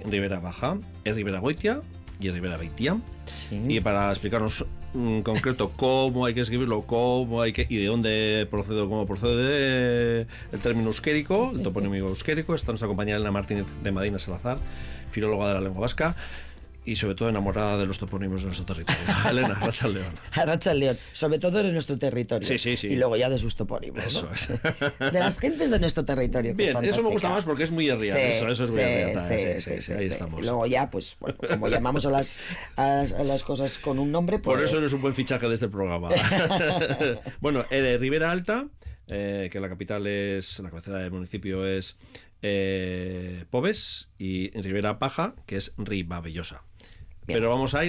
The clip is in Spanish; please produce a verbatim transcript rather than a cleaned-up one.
Ribera Baja, es Ribera Goitia y es Ribera Beitia. Sí. Y para explicarnos en concreto cómo hay que escribirlo, cómo hay que y de dónde procede, cómo procede el término euskérico, el topónimo euskérico, está nuestra compañera Elena Martínez de Medina Salazar, filóloga de la lengua vasca y sobre todo enamorada de los topónimos de nuestro territorio. Elena, Arratsaldeon. Arratsaldeon, sobre todo de nuestro territorio. Sí, sí, sí. Y luego ya de sus topónimos, Eso ¿no? es. De las gentes de nuestro territorio. Que Bien, es eso me gusta fantástica. más porque es muy herriata. Sí, eso, eso es muy sí, herriata. sí, Sí, sí, sí, sí, sí, ahí sí. estamos. Y luego ya, pues, bueno, como llamamos a las, a las, a las cosas con un nombre, pues... Por eso no es un buen fichaje de este programa. Bueno, eh, Ribera Alta, eh, que la capital es, la cabecera del municipio es eh, Pobes, y Ribera Baja, que es Ribavellosa. Pero vamos a ir